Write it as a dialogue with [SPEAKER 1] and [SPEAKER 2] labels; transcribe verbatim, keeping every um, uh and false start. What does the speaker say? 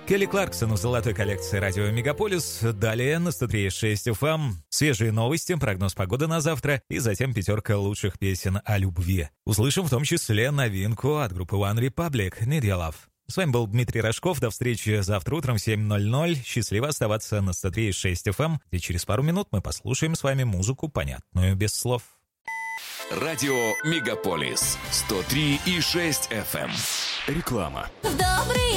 [SPEAKER 1] Келли Кларксон в золотой коллекции радио «Мегаполис». Далее на сто три и шесть эф эм. Свежие новости, прогноз погоды на завтра и затем пятерка лучших песен о любви. Услышим в том числе новинку от группы One Republic «Need Your Love». С вами был Дмитрий Рожков. До встречи завтра утром в семь ноль ноль. Счастливо оставаться на сто три и шесть эф эм, где через пару минут мы послушаем с вами музыку, понятную без слов.
[SPEAKER 2] Радио «Мегаполис» сто три и шесть эф эм. Реклама.
[SPEAKER 3] Добрый